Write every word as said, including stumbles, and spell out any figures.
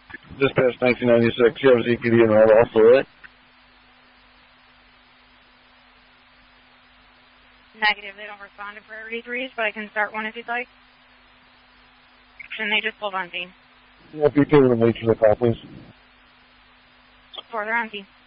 Just past nineteen ninety-six, you have Z P D and all off the way. Negative, they don't respond to priority threes, but I can start one if you'd like. And they just pulled on scene. Yeah, if you can wait for the call, please. Further on scene.